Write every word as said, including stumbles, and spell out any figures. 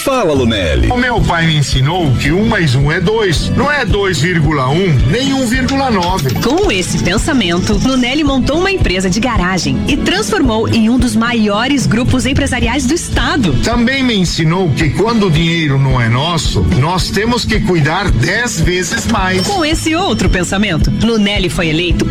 Fala, Lunelli. O meu pai me ensinou que um mais um é dois. Não é dois vírgula um, nem um vírgula nove. Com esse pensamento, Lunelli montou uma empresa de garagem e transformou em um dos maiores grupos empresariais do estado. Também me ensinou que quando o dinheiro não é nosso, nós temos que cuidar dez vezes mais. Com esse outro pensamento, Lunelli foi eleito